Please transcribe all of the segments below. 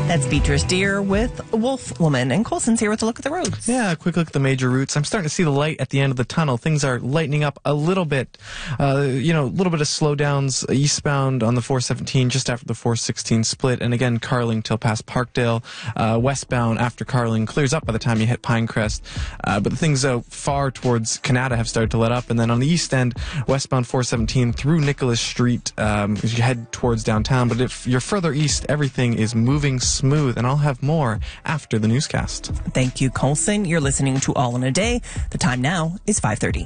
That's Beatrice Deer with Wolf Woman. And Colson's here with a look at the roads. Yeah, a quick look at the major routes. I'm starting to see the light at the end of the tunnel. Things are lightening up a little bit. A little bit of slowdowns eastbound on the 417 just after the 416 split. And again, Carling till past Parkdale. Westbound after Carling clears up by the time you hit Pinecrest. But the things out far towards Canada have started to let up. And then on the east end, westbound 417 through Nicholas Street as you head towards downtown. But if you're further east, everything is moving smooth, and I'll have more after the newscast. Thank you, Colson. You're listening to All in a Day. The time now is 5:30.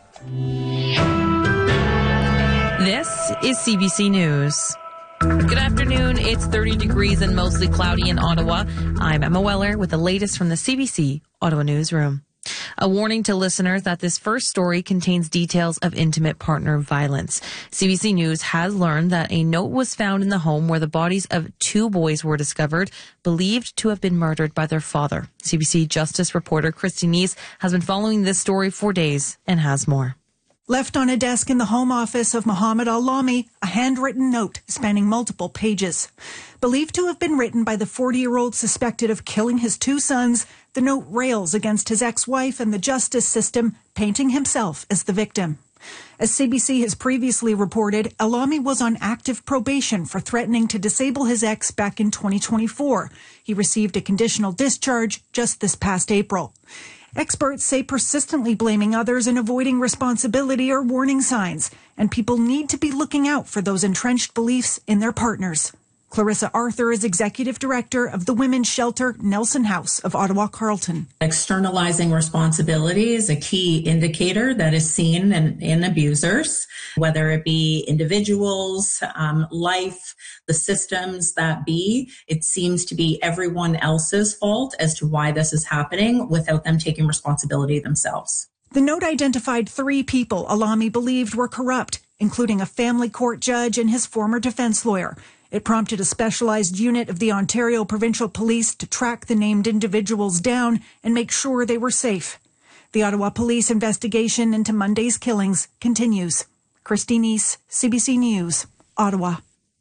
This is CBC News. Good afternoon. It's 30 degrees and mostly cloudy in Ottawa. I'm Emma Weller with the latest from the CBC Ottawa Newsroom. A warning to listeners that this first story contains details of intimate partner violence. CBC News has learned that a note was found in the home where the bodies of two boys were discovered, believed to have been murdered by their father. CBC Justice reporter Christy Neese has been following this story for days and has more. Left on a desk in the home office of Mohammed Al-Lami, a handwritten note spanning multiple pages. Believed to have been written by the 40-year-old suspected of killing his two sons, the note rails against his ex-wife and the justice system, painting himself as the victim. As CBC has previously reported, Al-Lami was on active probation for threatening to disable his ex back in 2024. He received a conditional discharge just this past April. Experts say persistently blaming others and avoiding responsibility are warning signs, and people need to be looking out for those entrenched beliefs in their partners. Clarissa Arthur is executive director of the women's shelter Nelson House of Ottawa Carleton. Externalizing responsibility is a key indicator that is seen in abusers, whether it be individuals, life, the systems that be. It seems to be everyone else's fault as to why this is happening without them taking responsibility themselves. The note identified 3 people Al-Lami believed were corrupt, including a family court judge and his former defense lawyer. It prompted a specialized unit of the Ontario Provincial Police to track the named individuals down and make sure they were safe. The Ottawa Police investigation into Monday's killings continues. Christy Neese, CBC News, Ottawa.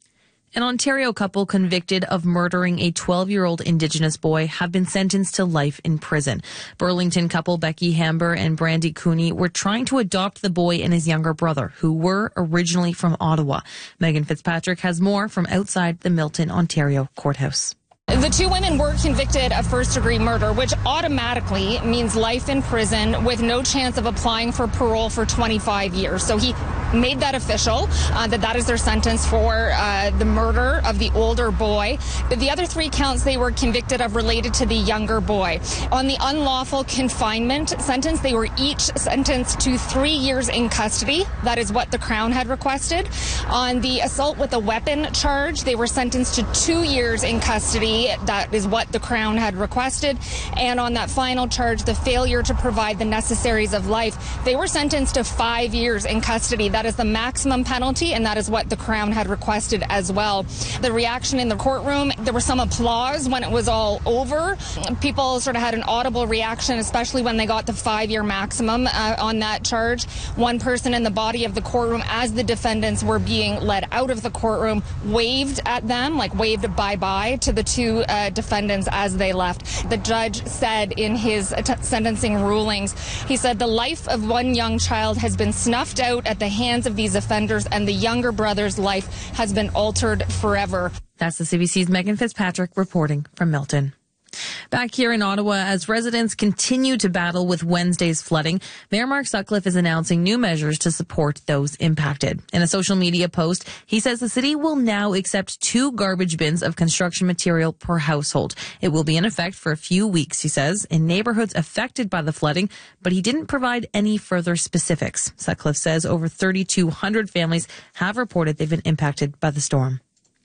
An Ontario couple convicted of murdering a 12-year-old Indigenous boy have been sentenced to life in prison. Burlington couple Becky Hamber and Brandy Cooney were trying to adopt the boy and his younger brother, who were originally from Ottawa. Megan Fitzpatrick has more from outside the Milton, Ontario courthouse. The 2 women were convicted of first-degree murder, which automatically means life in prison with no chance of applying for parole for 25 years. So he made that official, that is their sentence for the murder of the older boy. The other 3 counts they were convicted of related to the younger boy. On the unlawful confinement sentence, they were each sentenced to 3 years in custody. That is what the Crown had requested. On the assault with a weapon charge, they were sentenced to 2 years in custody. That is what the Crown had requested. And on that final charge, the failure to provide the necessaries of life, they were sentenced to 5 years in custody. That is the maximum penalty, and that is what the Crown had requested as well. The reaction in the courtroom, there was some applause when it was all over. People sort of had an audible reaction, especially when they got the 5-year maximum on that charge. One person in the body of the courtroom, as the defendants were being led out of the courtroom, waved at them, like waved bye-bye to the 2 defendants as they left. The judge said in his sentencing rulings, he said the life of one young child has been snuffed out at the hands of these offenders, and the younger brother's life has been altered forever. That's the CBC's Megan Fitzpatrick reporting from Milton. Back here in Ottawa, as residents continue to battle with Wednesday's flooding, Mayor Mark Sutcliffe is announcing new measures to support those impacted. In a social media post, he says the city will now accept 2 garbage bins of construction material per household. It will be in effect for a few weeks, he says, in neighborhoods affected by the flooding, but he didn't provide any further specifics. Sutcliffe says over 3,200 families have reported they've been impacted by the storm.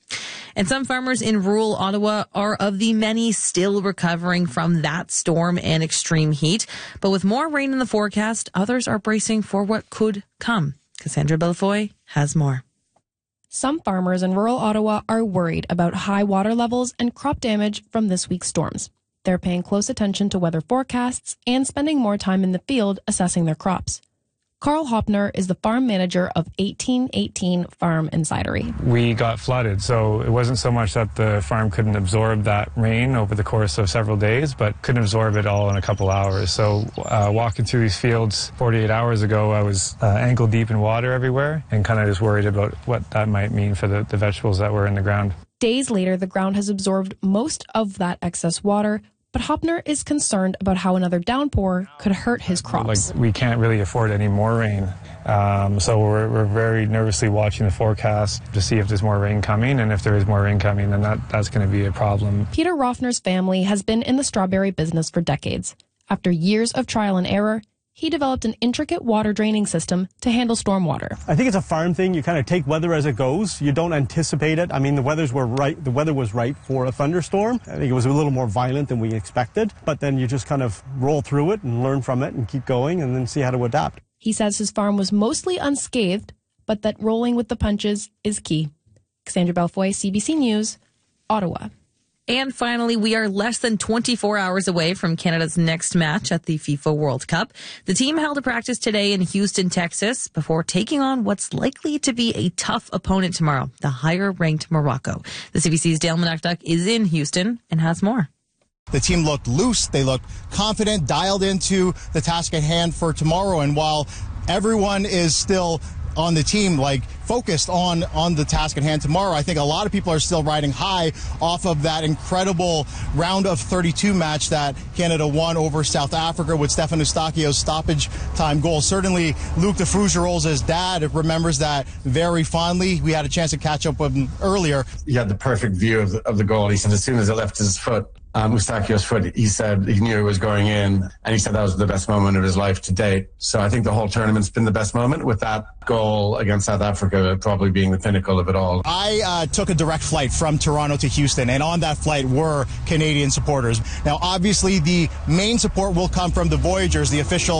And some farmers in rural Ottawa are of the many still recovering from that storm and extreme heat. But with more rain in the forecast, others are bracing for what could come. Cassandra Belfoy has more. Some farmers in rural Ottawa are worried about high water levels and crop damage from this week's storms. They're paying close attention to weather forecasts and spending more time in the field assessing their crops. Carl Hopner is the farm manager of 1818 Farm in Cidery. We got flooded, so it wasn't so much that the farm couldn't absorb that rain over the course of several days, but couldn't absorb it all in a couple hours. So walking through these fields 48 hours ago, I was ankle deep in water everywhere and kind of just worried about what that might mean for the vegetables that were in the ground. Days later, the ground has absorbed most of that excess water, but Hopner is concerned about how another downpour could hurt his crops. We can't really afford any more rain. So we're very nervously watching the forecast to see if there's more rain coming. And if there is more rain coming, then that's going to be a problem. Peter Roffner's family has been in the strawberry business for decades. After years of trial and error, he developed an intricate water draining system to handle stormwater. I think it's a farm thing. You kind of take weather as it goes. You don't anticipate it. I mean, the weather was right for a thunderstorm. I think it was a little more violent than we expected. But then you just kind of roll through it and learn from it and keep going and then see how to adapt. He says his farm was mostly unscathed, but that rolling with the punches is key. Cassandra Belfoy, CBC News, Ottawa. And finally, we are less than 24 hours away from Canada's next match at the FIFA World Cup. The team held a practice today in Houston, Texas, before taking on what's likely to be a tough opponent tomorrow, the higher-ranked Morocco. The CBC's Dale Monacduck is in Houston and has more. The team looked loose. They looked confident, dialed into the task at hand for tomorrow. And while everyone is still on the team, focused on the task at hand tomorrow, I think a lot of people are still riding high off of that incredible round of 32 match that Canada won over South Africa with Stefan Eustáquio's stoppage time goal. Certainly, Luc de Frugerolles' dad remembers that very fondly. We had a chance to catch up with him earlier. He had the perfect view of the goal. He said as soon as it left his foot, Eustáquio's foot, he said he knew it was going in, and he said that was the best moment of his life to date. So I think the whole tournament's been the best moment, with that goal against South Africa probably being the pinnacle of it all. I took a direct flight from Toronto to Houston, and on that flight were Canadian supporters. Now, obviously, the main support will come from the Voyageurs, the official